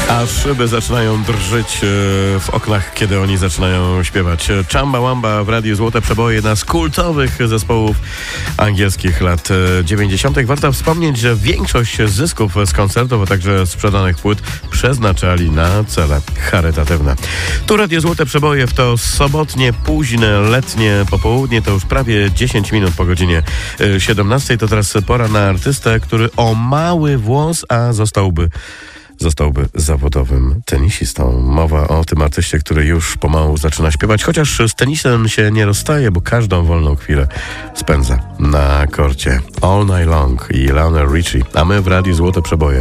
A szyby zaczynają drżyć w oknach, kiedy oni zaczynają śpiewać. Chamba Wamba w Radiu Złote Przeboje, jedna z kultowych zespołów angielskich lat 90. Warto wspomnieć, że większość zysków z koncertów, a także sprzedanych płyt przeznaczali na cele charytatywne. Tu Radio Złote Przeboje w to sobotnie, późne, letnie popołudnie, to już prawie 10 minut po godzinie 17. To teraz pora na artystę, który o mały włos, a zostałby zawodowym tenisistą. Mowa o tym artyście, który już pomału zaczyna śpiewać, chociaż z tenisem się nie rozstaje, bo każdą wolną chwilę spędza na korcie. All Night Long i Lionel Richie, a my w Radiu Złote Przeboje